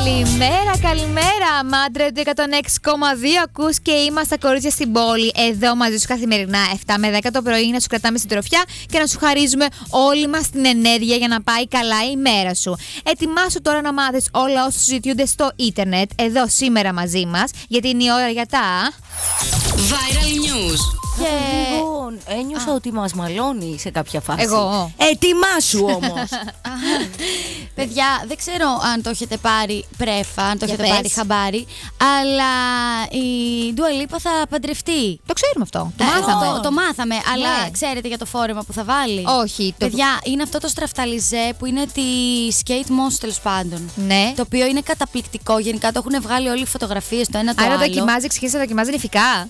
Καλημέρα, Μάντρε 106,2 ακούς και είμαστε κορίτσια στην πόλη. Εδώ μαζί σου καθημερινά 7 με 10 το πρωί να σου κρατάμε συντροφιά και να σου χαρίζουμε όλη μας την ενέργεια για να πάει καλά η μέρα σου. Ετοιμάσου τώρα να μάθεις όλα όσα συζητιούνται στο ίντερνετ εδώ σήμερα μαζί μας, γιατί είναι η ώρα για τα Viral News. Και ένιωσα ότι μας μαλώνει σε κάποια φάση. Εγώ. Ετοιμάσου όμως. Παιδιά, δεν ξέρω αν το έχετε πάρει πρέφα, αν το έχετε πάρει χαμπάρι, αλλά η Dua Lipa θα παντρευτεί. Το ξέρουμε αυτό. Το μάθαμε, αλλά ξέρετε για το φόρεμα που θα βάλει? Όχι. Παιδιά, είναι αυτό το στραφταλιζέ που είναι τη Kate Moss, τέλος πάντων. Ναι. Το οποίο είναι καταπληκτικό. Γενικά το έχουν βγάλει όλοι οι φωτογραφίες το ένα το Άρα άλλο. δοκιμάζει, ξεκίνησε να δοκιμάζει νηφικά.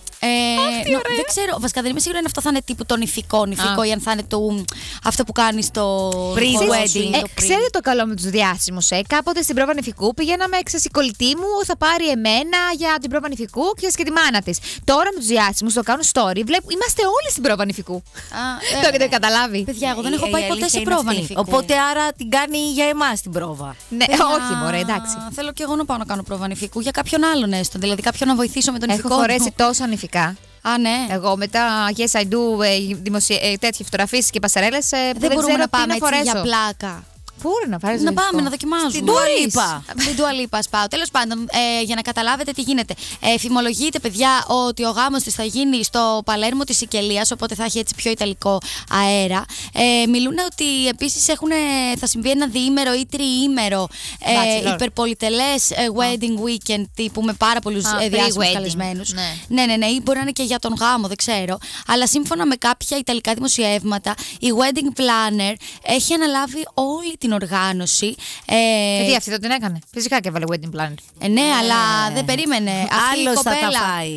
Δεν ξέρω, βασικά δεν είμαι σίγουρη αν αυτό θα είναι τύπου το νηφικό ή αν θα είναι αυτό που κάνει στο pre-wedding. Ξέρετε το καλό με τους διάσημους, κάποτε στην πρόβα νηφικού πηγαίναμε, η κολλητή μου θα πάρει εμένα για την πρόβα νηφικού και τη μάνα της. Τώρα με τους διάσημους το κάνουν story, είμαστε όλοι στην πρόβα νηφικού. Το έχετε καταλάβει? Παιδιά, εγώ δεν έχω πάει ποτέ σε πρόβα νηφικού. Οπότε άρα την κάνει για εμάς την πρόβα. Ναι, όχι μωρέ, εντάξει. Θέλω και εγώ να πάω να κάνω πρόβα νηφικού για κάποιον άλλον έστω. Δηλαδή κάποιον να βοηθήσω με τον νηφικό. Έχω χωρέσει τόσα νηφικά. Α, ναι. Εγώ μετά Yes I do τέτοιες φωτογραφίες και πασαρέλες δεν μπορούμε να πάμε έτσι για πλάκα. Πού να πάρεις να πάμε να δοκιμάζουμε. Στην Dua Lipa. Στην Dua Lipa πάω. Τέλος πάντων, για να καταλάβετε τι γίνεται. Φημολογείται, παιδιά, ότι ο γάμος της θα γίνει στο Παλέρμο της Σικελίας, οπότε θα έχει έτσι πιο ιταλικό αέρα. Μιλούν ότι επίσης θα συμβεί ένα διήμερο ή τριήμερο υπερπολιτελές wedding weekend τύπου με πάρα πολλούς διάσημους καλεσμένους. Ναι, ή μπορεί να είναι και για τον γάμο, δεν ξέρω. Αλλά σύμφωνα με κάποια ιταλικά δημοσιεύματα, η wedding planner έχει αναλάβει όλη την οργάνωση. Τι αυτή την έκανε? Φυσικά και έβαλε wedding planner. Ναι, αλλά δεν περίμενε. Άλλος θα τα φάει.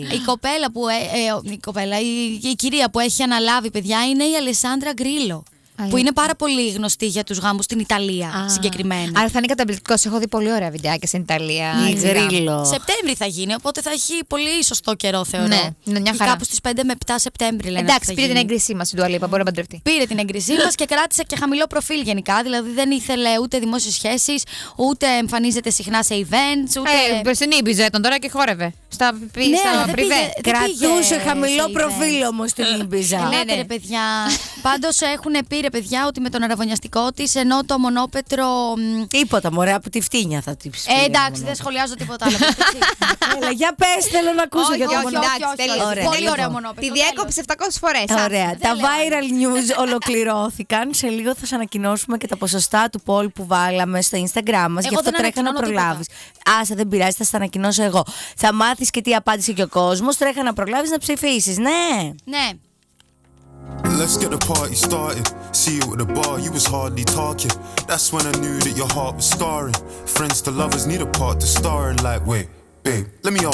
Η κυρία που έχει αναλάβει, παιδιά, είναι η Αλεσάνδρα Γκρίλο. Που είναι πάρα πολύ γνωστή για τους γάμους στην Ιταλία συγκεκριμένα. Άρα θα είναι καταπληκτικός. Έχω δει πολύ ωραία βιντεάκια στην Ιταλία. Σεπτέμβρη θα γίνει, οπότε θα έχει πολύ σωστό καιρό, θεωρώ. Ναι, μια χαρά. Κάπου στις 5 με 7 Σεπτέμβρη λένε. Εντάξει, πήρε την έγκρισή μας η Dua Lipa, μπορεί να παντρευτεί. Πήρε την έγκρισή μας και κράτησε και χαμηλό προφίλ γενικά. Δηλαδή δεν ήθελε ούτε δημόσιες σχέσεις, ούτε εμφανίζεται συχνά σε events. Στην Ήμπιζα ήταν τώρα και χόρευε. Στα πριβέ. Κρατούσε χαμηλό προφίλ όμως στην Ήμπιζα. Ναι, παιδιά. Πάντως έχουν πει, παιδιά, ότι με τον αραβωνιαστικό της, ενώ το μονόπετρο. Τίποτα, μωρέ, από τη φτύνια θα τη ψηφίσει. Εντάξει, δεν σχολιάζω τίποτα άλλο. Έλα, για πες, θέλω να ακούσω για το μονόπετρο. Πολύ ωραίο μονόπετρο. Τη διέκοψε 700 φορές. Ωραία. Τα viral news ολοκληρώθηκαν. Σε λίγο θα σας ανακοινώσουμε και τα ποσοστά του poll που βάλαμε στο Instagram μας. Γι' αυτό τρέχα να προλάβεις. Άσε, δεν πειράζει, θα σας τα ανακοινώσω εγώ. Θα μάθεις και τι απάντησε και ο κόσμος. Τρέχα να προλάβεις να ψηφίσεις. Ναι. Let's get the party started. See you at the bar, you was hardly talking. That's when I knew that your heart was scarring. Friends to lovers need a part to star in. Like, wait, babe, let me